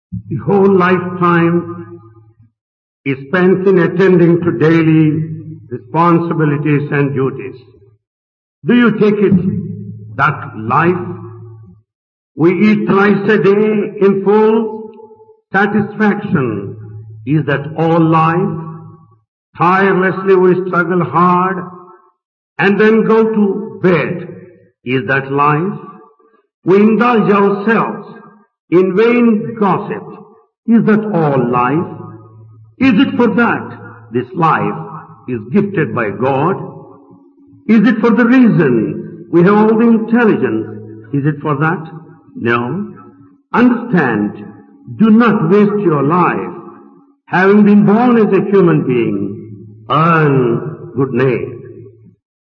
The whole lifetime is spent in attending to daily responsibilities and duties. Do you take it that life we eat thrice a day in full satisfaction? Is that all life? Tirelessly we struggle hard and then go to bed. Is that life? We indulge ourselves in vain gossip. Is that all life? Is it for that this life is gifted by God? Is it for the reason we have all the intelligence? Is it for that? No. Understand, do not waste your life. Having been born as a human being, earn good name.